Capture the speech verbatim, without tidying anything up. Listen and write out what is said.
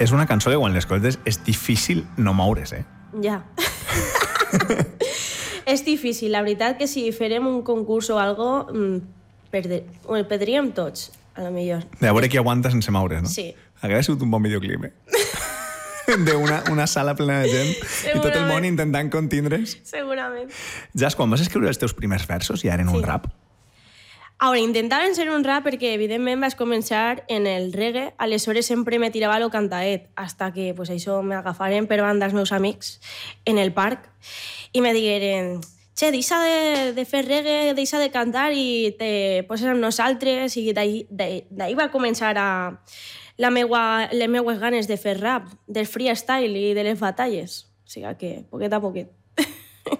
és una cançó que quan l'escoltes és difícil no moure's, eh? Ja. És difícil, la veritat que si farem un concurs o algo, perdre... ho perdríem tots, a lo millor. De veure qui aguanta sense moure's, no? Sí. Hauria sigut un bon videoclip, eh? D'una una sala plena de gent i tot el món intentant contindre's. Segurament. Jas, quan vas escriure els teus primers versos ja eren sí. un rap? Ara, intentaven ser un rap perquè, evidentment, vaig començar en el reggae. Aleshores, sempre me tirava lo cantaet, hasta que pues, això m'agafaren per banda els meus amics en el parc i me digueren, che, deixa de, de fer reggae, deixa de cantar i te poses amb nosaltres. I d'ahir va començar a... La meua, les meues ganes de fer rap, del freestyle i de les batalles. O sigui que, poquet a poquet.